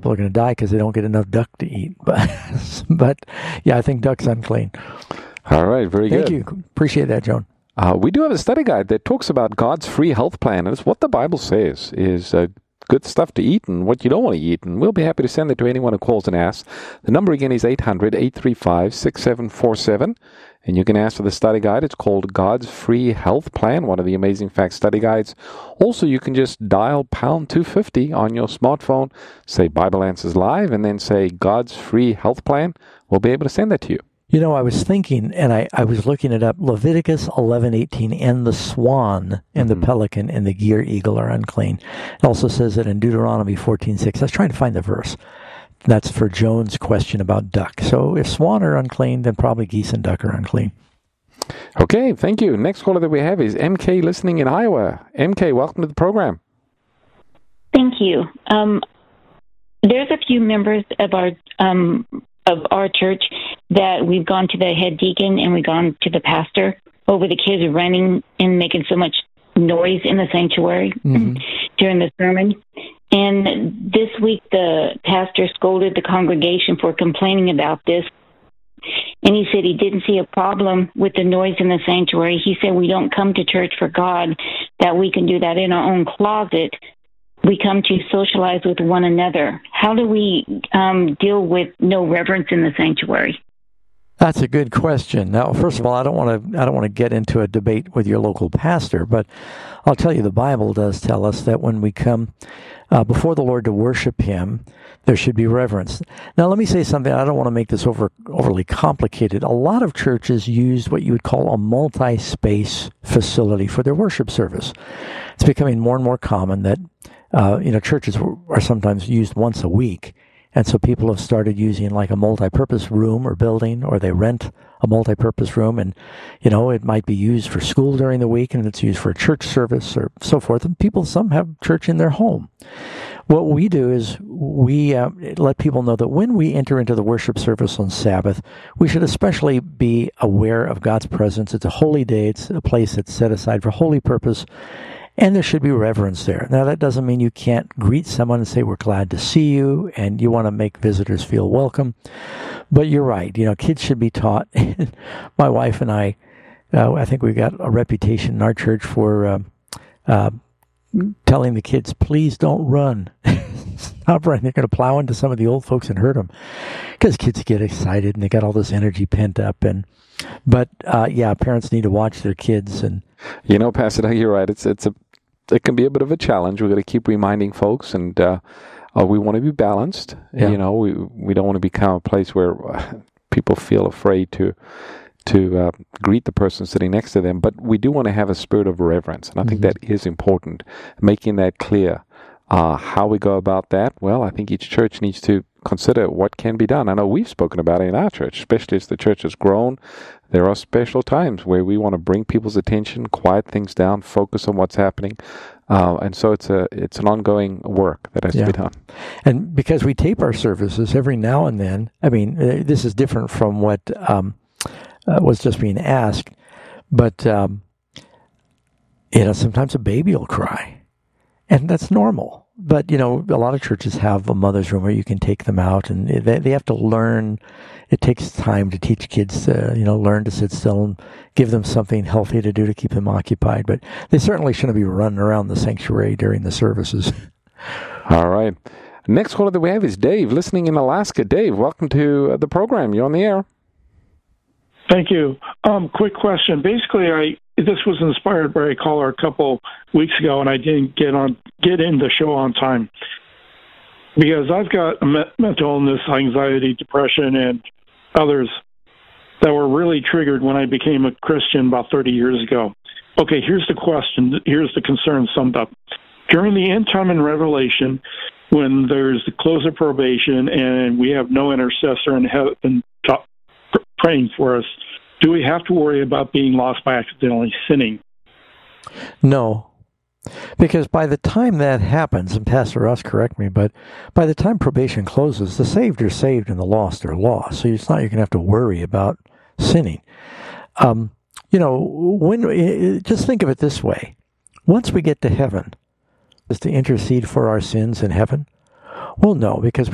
people are going to die because they don't get enough duck to eat. But yeah, I think duck's unclean. All right, very good. Thank you. Appreciate that, Joan. We do have a study guide that talks about God's free health plan. And it's what the Bible says is good stuff to eat and what you don't want to eat. And we'll be happy to send it to anyone who calls and asks. The number again is 800-835-6747. And you can ask for the study guide. It's called God's Free Health Plan, one of the Amazing Facts study guides. Also, you can just dial pound 250 on your smartphone, say Bible Answers Live, and then say God's Free Health Plan. We'll be able to send that to you. You know, I was thinking, and I was looking it up, Leviticus 11:18, and the swan and the pelican and the gear eagle are unclean. It also says it in Deuteronomy 14:6. I was trying to find the verse. That's for Joan's question about duck. So if swan are unclean, then probably geese and duck are unclean. Okay, thank you. Next caller that we have is MK listening in Iowa. MK, welcome to the program. Thank you. There's a few members of our church that we've gone to the head deacon and we've gone to the pastor over the kids running and making so much noise in the sanctuary during the sermon. And this week the pastor scolded the congregation for complaining about this. And he said he didn't see a problem with the noise in the sanctuary. He said we don't come to church for God, that we can do that in our own closet. We come to socialize with one another. How do we deal with no reverence in the sanctuary? That's a good question. Now, first of all, I don't want to get into a debate with your local pastor, but I'll tell you the Bible does tell us that when we come before the Lord to worship Him, there should be reverence. Now, let me say something. I don't want to make this overly complicated. A lot of churches use what you would call a multi-space facility for their worship service. It's becoming more and more common that churches are sometimes used once a week. And so people have started using like a multi-purpose room or building, or they rent a multi-purpose room, and, it might be used for school during the week, and it's used for a church service or so forth. And some have church in their home. What we do is we let people know that when we enter into the worship service on Sabbath, we should especially be aware of God's presence. It's a holy day. It's a place that's set aside for holy purpose. And there should be reverence there. Now, that doesn't mean you can't greet someone and say, we're glad to see you, and you want to make visitors feel welcome. But you're right. Kids should be taught. My wife and I think we got a reputation in our church for telling the kids, please don't run. Stop running. They're going to plow into some of the old folks and hurt them. Because kids get excited, and they got all this energy pent up. But parents need to watch their kids. And Pastor Doug, you're right. It can be a bit of a challenge. We've got to keep reminding folks, and we want to be balanced. Yeah. We don't want to become a place where people feel afraid to greet the person sitting next to them. But we do want to have a spirit of reverence, and I think that is important, making that clear. How we go about that, well, I think each church needs to consider what can be done. I know we've spoken about it in our church, especially as the church has grown. There are special times where we want to bring people's attention, quiet things down, focus on what's happening. And so it's an ongoing work that has to be done. And because we tape our services every now and then, this is different from what was just being asked, but sometimes a baby will cry. And that's normal. But, a lot of churches have a mother's room where you can take them out, and they have to learn. It takes time to teach kids to, learn to sit still and give them something healthy to do to keep them occupied. But they certainly shouldn't be running around the sanctuary during the services. All right. Next caller that we have is Dave, listening in Alaska. Dave, welcome to the program. You're on the air. Thank you. Quick question. Basically, this was inspired by a caller a couple weeks ago, and I didn't get in the show on time because I've got mental illness, anxiety, depression, and others that were really triggered when I became a Christian about 30 years ago. Okay, here's the question. Here's the concern summed up. During the end time in Revelation, when there's the close of probation and we have no intercessor in heaven praying for us, do we have to worry about being lost by accidentally sinning? No, because by the time that happens, and Pastor Ross, correct me, but by the time probation closes, the saved are saved and the lost are lost. So it's not you're going to have to worry about sinning. Just think of it this way. Once we get to heaven, is to intercede for our sins in heaven? Well, no, because